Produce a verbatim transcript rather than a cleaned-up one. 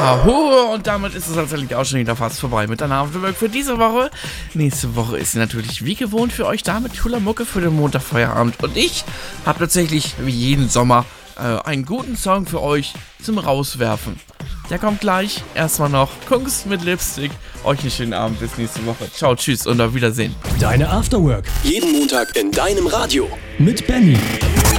Ja, hu, und damit ist es tatsächlich auch schon wieder fast vorbei mit der Afterwork für diese Woche. Nächste Woche ist sie natürlich wie gewohnt für euch da mit cooler Mucke für den Montagfeierabend. Und ich habe tatsächlich wie jeden Sommer äh, einen guten Song für euch zum Rauswerfen. Der kommt gleich. Erstmal noch Kunst mit Lipstick. Euch einen schönen Abend, bis nächste Woche. Ciao, tschüss und auf Wiedersehen. Deine Afterwork. Jeden Montag in deinem Radio. Mit Benny.